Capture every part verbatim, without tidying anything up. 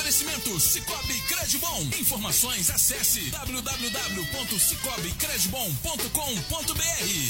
Oferecimento Cicobi Credibom. Informações, acesse w w w ponto cicobi credibom ponto com ponto b r.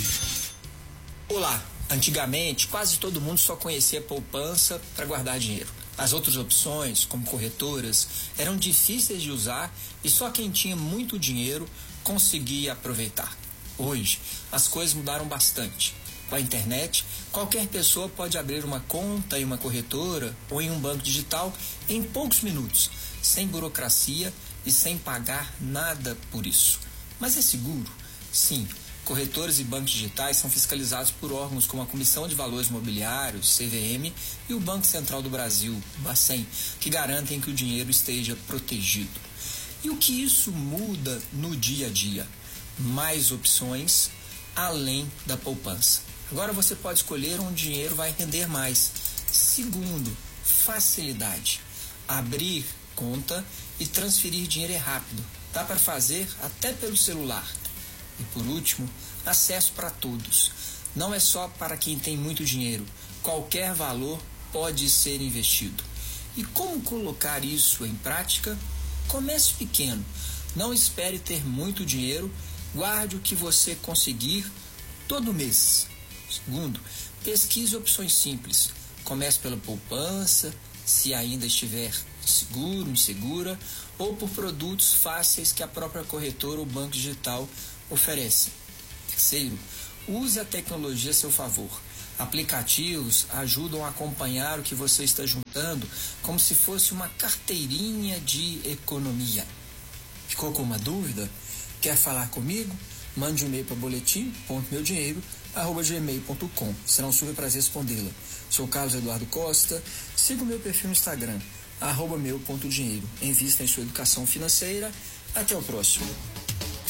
Olá, antigamente quase todo mundo só conhecia poupança para guardar dinheiro. As outras opções, como corretoras, eram difíceis de usar e só quem tinha muito dinheiro conseguia aproveitar. Hoje, as coisas mudaram bastante. Com a internet, qualquer pessoa pode abrir uma conta em uma corretora ou em um banco digital em poucos minutos, sem burocracia e sem pagar nada por isso. Mas é seguro? Sim. Corretores e bancos digitais são fiscalizados por órgãos como a Comissão de Valores Mobiliários, C V M, e o Banco Central do Brasil, Bacen, que garantem que o dinheiro esteja protegido. E o que isso muda no dia a dia? Mais opções além da poupança. Agora você pode escolher onde o dinheiro vai render mais. Segundo, facilidade. Abrir conta e transferir dinheiro é rápido. Dá para fazer até pelo celular. E por último, acesso para todos. Não é só para quem tem muito dinheiro. Qualquer valor pode ser investido. E como colocar isso em prática? Comece pequeno. Não espere ter muito dinheiro. Guarde o que você conseguir todo mês. Segundo, pesquise opções simples. Comece pela poupança, se ainda estiver seguro, insegura, ou por produtos fáceis que a própria corretora ou banco digital oferece. Terceiro, use a tecnologia a seu favor. Aplicativos ajudam a acompanhar o que você está juntando como se fosse uma carteirinha de economia. Ficou com uma dúvida? Quer falar comigo? Mande um e-mail para boletim ponto meu dinheiro arroba gmail ponto com. Será um super prazer respondê-la. Sou Carlos Eduardo Costa. Siga o meu perfil no Instagram, arroba meu ponto dinheiro. Invista em sua educação financeira. Até o próximo.